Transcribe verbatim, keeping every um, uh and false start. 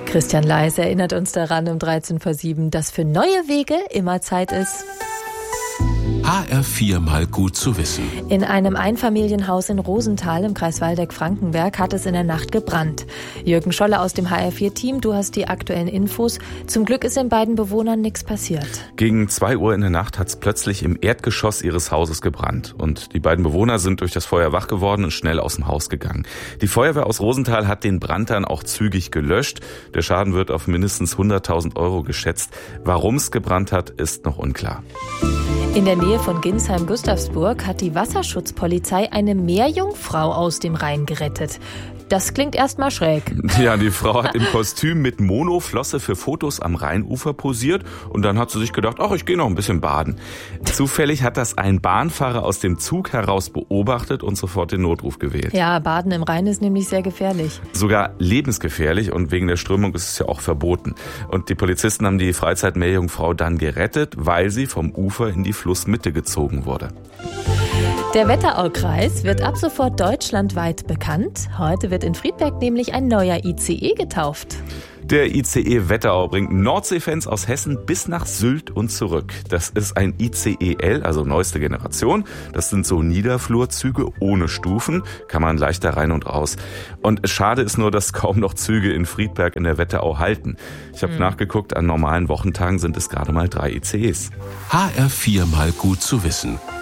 Christian Leis erinnert uns daran um dreizehn vor sieben, dass für neue Wege immer Zeit ist. H R vier mal gut zu wissen. In einem Einfamilienhaus in Rosenthal im Kreis Waldeck-Frankenberg hat es in der Nacht gebrannt. Jürgen Scholle aus dem H R vier Team, du hast die aktuellen Infos. Zum Glück ist den beiden Bewohnern nichts passiert. Gegen zwei Uhr in der Nacht hat es plötzlich im Erdgeschoss ihres Hauses gebrannt. Und die beiden Bewohner sind durch das Feuer wach geworden und schnell aus dem Haus gegangen. Die Feuerwehr aus Rosenthal hat den Brand dann auch zügig gelöscht. Der Schaden wird auf mindestens hunderttausend Euro geschätzt. Warum es gebrannt hat, ist noch unklar. In der Nähe von Ginsheim-Gustavsburg hat die Wasserschutzpolizei eine Meerjungfrau aus dem Rhein gerettet. Das klingt erstmal schräg. Ja, die Frau hat im Kostüm mit Monoflosse für Fotos am Rheinufer posiert und dann hat sie sich gedacht, ach, ich gehe noch ein bisschen baden. Zufällig hat das ein Bahnfahrer aus dem Zug heraus beobachtet und sofort den Notruf gewählt. Ja, Baden im Rhein ist nämlich sehr gefährlich. Sogar lebensgefährlich und wegen der Strömung ist es ja auch verboten. Und die Polizisten haben die Freizeitmeerjungfrau dann gerettet, weil sie vom Ufer in die Flussmitte gezogen wurde. Der Wetteraukreis wird ab sofort deutschlandweit bekannt. Heute wird in Friedberg nämlich ein neuer I C E getauft. Der I C E Wetterau bringt Nordseefans aus Hessen bis nach Sylt und zurück. Das ist ein I C E L, also neueste Generation. Das sind so Niederflurzüge ohne Stufen, kann man leichter rein und raus. Und schade ist nur, dass kaum noch Züge in Friedberg in der Wetterau halten. Ich habe mhm. nachgeguckt, an normalen Wochentagen sind es gerade mal drei I C Es. H R vier mal gut zu wissen.